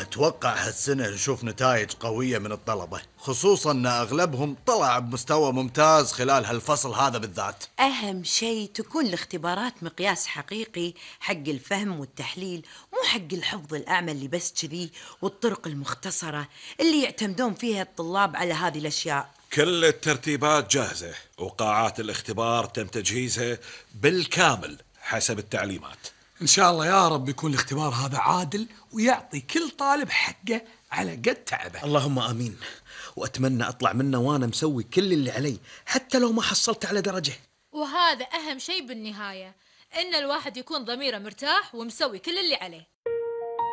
أتوقع هالسنة نشوف نتائج قوية من الطلبة، خصوصا أن أغلبهم طلع بمستوى ممتاز خلال هالفصل هذا بالذات. أهم شيء تكون الاختبارات مقياس حقيقي حق الفهم والتحليل، مو حق الحفظ الأعمى اللي بس كذي، والطرق المختصرة اللي يعتمدون فيها الطلاب على هذه الأشياء. كل الترتيبات جاهزة وقاعات الاختبار تم تجهيزها بالكامل حسب التعليمات. إن شاء الله يا رب يكون الاختبار هذا عادل ويعطي كل طالب حقه على قد تعبه. اللهم آمين. وأتمنى أطلع منه وأنا مسوي كل اللي علي، حتى لو ما حصلت على درجة. وهذا أهم شيء بالنهاية، إن الواحد يكون ضميره مرتاح ومسوي كل اللي عليه.